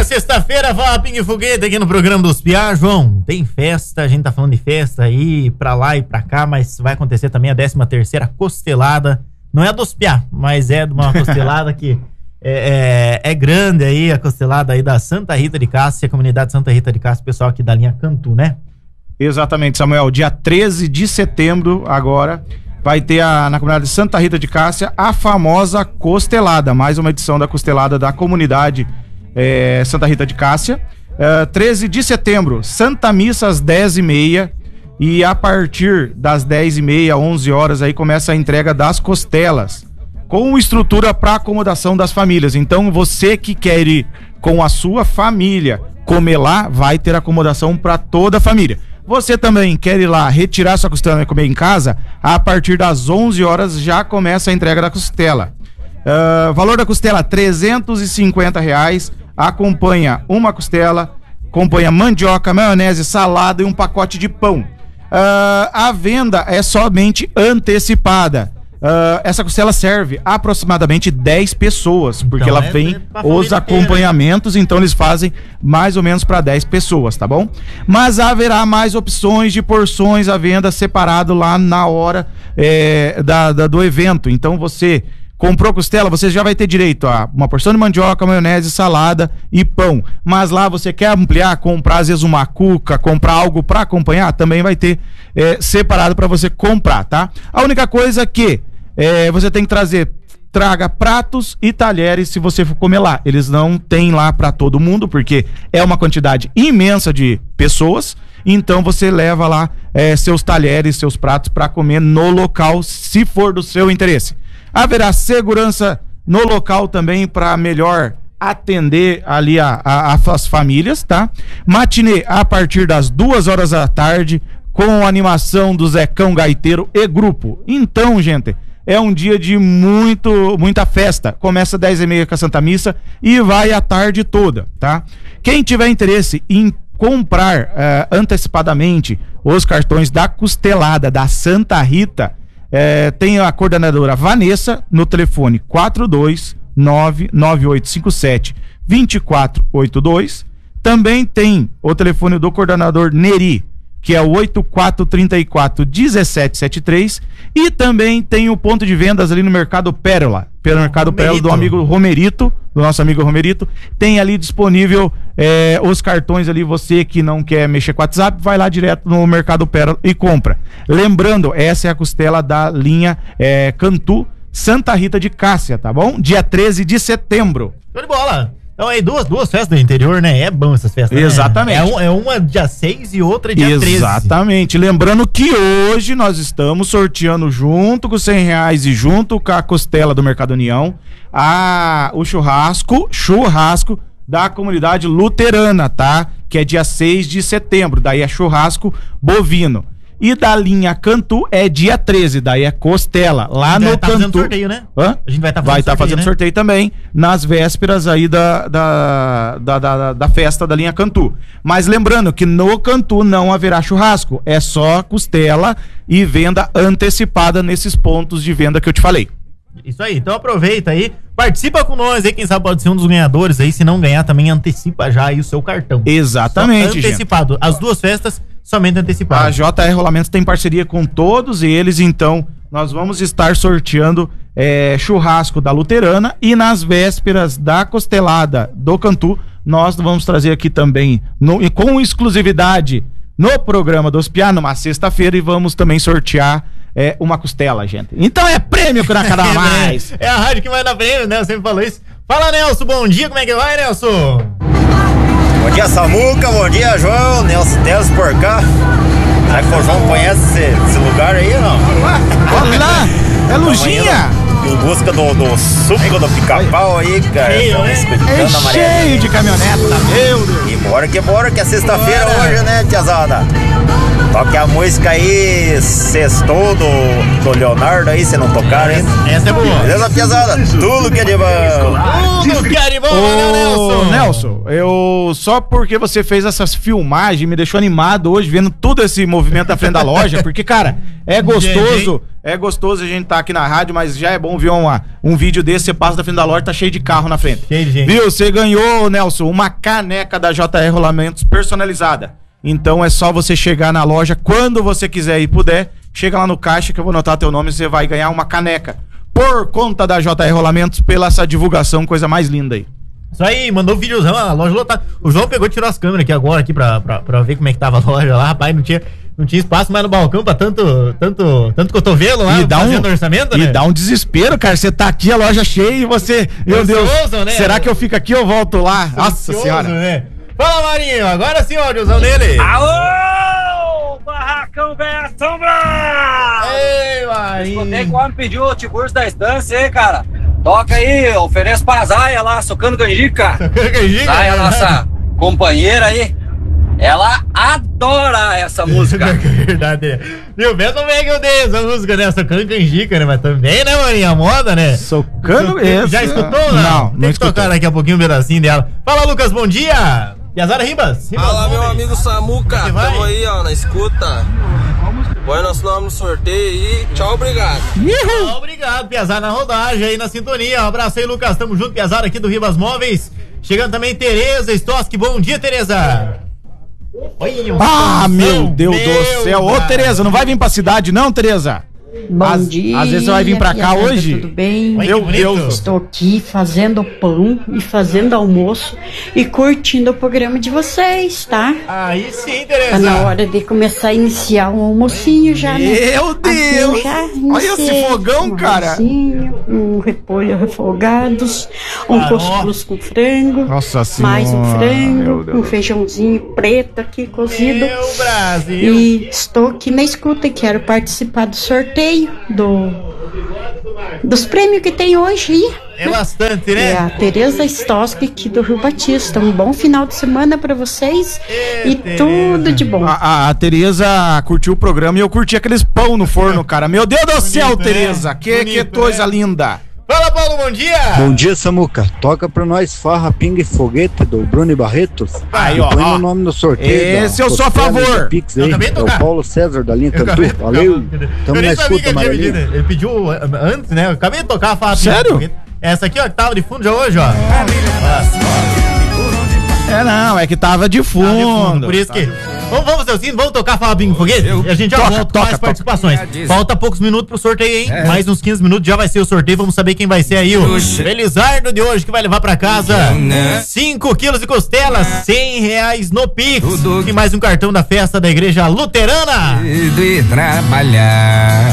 sexta-feira, vá Pingue Foguete aqui no programa dos Piá. João, tem festa, a gente tá falando de festa aí, pra lá e pra cá, mas vai acontecer também a 13ª costelada. Não é dos Piá, mas é de uma costelada que é grande aí, a costelada aí da Santa Rita de Cássia, a comunidade Santa Rita de Cássia, pessoal aqui da linha Cantu, né? Exatamente, Samuel, dia 13 de setembro agora vai ter na comunidade Santa Rita de Cássia a famosa costelada, mais uma edição da costelada da comunidade Santa Rita de Cássia. 13 de setembro, Santa Missa às 10h30 e a partir das 10h30, 11 horas aí começa a entrega das costelas com estrutura para acomodação das famílias. Então você que quer ir com a sua família comer lá, vai ter acomodação para toda a família. Você também quer ir lá retirar sua costela e comer em casa? A partir das 11 horas já começa a entrega da costela. Valor da costela R$350. Acompanha uma costela, acompanha mandioca, maionese, salada e um pacote de pão. A venda é somente antecipada. Essa costela serve aproximadamente 10 pessoas, porque então, ela vem os acompanhamentos, então eles fazem mais ou menos para 10 pessoas, tá bom? Mas haverá mais opções de porções à venda separado lá na hora do evento. Então você comprou costela, você já vai ter direito a uma porção de mandioca, maionese, salada e pão. Mas lá você quer ampliar, comprar às vezes uma cuca, comprar algo para acompanhar, também vai ter separado para você comprar, tá? A única coisa que você tem que traga pratos e talheres se você for comer lá. Eles não têm lá para todo mundo, porque é uma quantidade imensa de pessoas. Então você leva lá seus talheres, seus pratos para comer no local, se for do seu interesse. Haverá segurança no local também para melhor atender ali as famílias, tá? Matinê a partir das 2 horas da tarde, com animação do Zecão Gaiteiro e grupo. Então, gente, é um dia de muita festa. Começa às 10h30 com a Santa Missa e vai a tarde toda, tá? Quem tiver interesse em comprar antecipadamente os cartões da costelada da Santa Rita, tem a coordenadora Vanessa no telefone 42998572482. Também tem o telefone do coordenador Neri, que é o 8434-1773, e também tem o ponto de vendas ali no Mercado Pérola, pelo Mercado Pérola do amigo Romerito, do nosso amigo Romerito. Tem ali disponível os cartões ali, você que não quer mexer com o WhatsApp, vai lá direto no Mercado Pérola e compra. Lembrando, essa é a costela da linha Cantu Santa Rita de Cássia, tá bom? Dia 13 de setembro. Show de bola! Então aí duas festas do interior, né? É bom essas festas. Exatamente. Né? É uma dia 6 e outra dia 13. Exatamente. Lembrando que hoje nós estamos sorteando junto com R$100 e junto com a costela do Mercado União, o churrasco da comunidade luterana, tá? Que é dia 6 de setembro, daí é churrasco bovino. E da linha Cantu é dia 13, daí é costela. Lá no Cantu. Fazendo sorteio, né? A gente vai estar fazendo sorteio também nas vésperas aí da festa da linha Cantu. Mas lembrando que no Cantu não haverá churrasco, é só costela e venda antecipada nesses pontos de venda que eu te falei. Isso aí, então aproveita aí, participa com nós aí, quem sabe pode ser um dos ganhadores aí, se não ganhar também antecipa já aí o seu cartão. Exatamente, só antecipado, gente. As duas festas somente antecipado. A JR Rolamentos tem parceria com todos eles, então nós vamos estar sorteando churrasco da Luterana e nas vésperas da costelada do Cantu, nós vamos trazer aqui também, com exclusividade no programa dos Piá, numa sexta-feira, e vamos também sortear uma costela, gente. Então é prêmio na Cada Mais. É a rádio que vai dar prêmio, né? Eu sempre falo isso. Fala, Nelson, bom dia, como é que vai, Nelson? Bom dia, Samuca, bom dia, João, Nelson por cá. Será que o João conhece esse lugar aí ou não? Olha lá, é Lujinha. Em busca do suco do pica-pau aí, cara. Cheio de caminhoneta, meu Deus. E bora que é sexta-feira hoje, né, tiazada? Toque a música aí, Sextou do Leonardo aí, se não tocar, hein? Essa é boa. Beleza, piazada? Tudo que é de bom. Tudo que é de bom, né, Nelson? Ô, Nelson, só porque você fez essas filmagens, me deixou animado hoje, vendo todo esse movimento à frente da loja, porque, cara, é gostoso a gente tá aqui na rádio, mas já é bom ver um vídeo desse, você passa da frente da loja, tá cheio de carro na frente. Cheio de gente. Viu? Você ganhou, Nelson, uma caneca da JR Rolamentos personalizada. Então é só você chegar na loja quando você quiser e puder, chega lá no caixa que eu vou anotar teu nome e você vai ganhar uma caneca. Por conta da JR Rolamentos, pela essa divulgação, coisa mais linda aí. Isso aí, mandou um videozão, a loja lotada. O João pegou e tirou as câmeras aqui agora aqui pra ver como é que tava a loja lá, rapaz, não tinha espaço mais no balcão pra tanto cotovelo lá, fazendo orçamento, né? E dá um desespero, cara, você tá aqui, a loja cheia e você, meu Deus, né? Será que eu fico aqui ou volto lá? Nossa senhora. Né? Fala, Marinho, agora sim o áudiozão dele. Alô, barracão velha sombra! Ei, Marinho. Escutei que o homem pediu o Tiburcio da Estância, hein, cara? Toca aí, ofereço pra Zaya lá, socando canjica. Zaya, nossa companheira aí, ela adora essa música. Verdade. Viu, mesmo bem que eu dei essa música, né? Socando canjica, né? Mas também, né, Marinho? A moda, né? Socando essa. Já escutou, né? Não, tem que tocar daqui a pouquinho um pedacinho dela. Fala, Lucas, bom dia! Piazara Ribas. Fala, meu amigo Samuca. Tamo aí, ó, na escuta. Põe nosso nome no sorteio aí. Tchau, obrigado. Obrigado, Piazara na rodagem aí na sintonia. Um abraço aí, Lucas. Tamo junto, Piazara aqui do Ribas Móveis. Chegando também Tereza Stoski. Bom dia, Tereza. Meu Deus do céu. Ô, Tereza, não vai vir pra cidade não, Tereza? Bom dia. Às vezes você vai vir pra cá hoje? Tudo bem? Oi, meu Deus. Estou aqui fazendo pão e fazendo almoço e curtindo o programa de vocês, tá? Aí sim, Tereza. Tá na hora de começar a iniciar um almocinho já, né? Meu Deus. Olha esse fogão, cara. Almocinho, um repolho refogados, cuscuz com frango. Nossa senhora. Mais um frango, um feijãozinho preto aqui cozido. Meu Brasil. E estou aqui na escuta e quero participar do sorteio dos prêmios que tem hoje aí. É bastante, né? É a Tereza Stoski aqui do Rio Batista. Um bom final de semana pra vocês e tudo de bom. A Tereza curtiu o programa e eu curti aqueles pão no forno, cara. Meu Deus do céu, Bonito, Tereza. né? Que Bonito, coisa né? linda. Fala, Paulo, bom dia! Bom dia, Samuca. Toca pra nós Farra, Pinga e Foguete do Bruno Barretos. Aí, E ó, põe ó. no nome no sorteio. Esse eu sou a favor. Pix Eu aí. também É tocar. o Paulo César da linha Eu Cantu. acabei de Valeu. tocar. Tamo Eu na nem sabia que escuta, ele tinha pedido. Amarelinho. Ele pediu antes, né? Eu acabei de tocar a fala. Sério? Essa aqui, ó, que tava de fundo já hoje, ó. Não, é que tava de fundo. Por isso que... Vamos fazer o seguinte, vamos tocar Fala Bingo Foguete? E a gente já volta com mais participações. Falta poucos minutos pro sorteio, hein? Mais uns 15 minutos já vai ser o sorteio. Vamos saber quem vai ser aí o Felizardo de hoje, que vai levar pra casa 5 quilos de costelas, R$100 no Pix. E mais um cartão da festa da Igreja Luterana. De trabalhar.